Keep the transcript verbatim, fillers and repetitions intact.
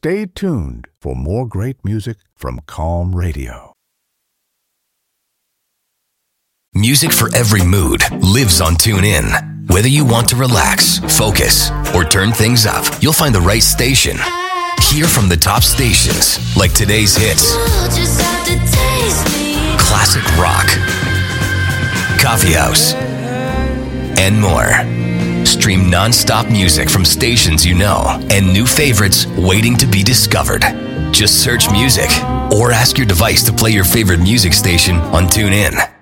Stay tuned for more great music from Calm Radio. Music for every mood lives on TuneIn. Whether you want to relax, focus, or turn things up, you'll find the right station. Hear from the top stations like today's hits, classic rock, coffee house, and more. Stream non-stop music from stations you know and new favorites waiting to be discovered. Just search music or ask your device to play your favorite music station on TuneIn.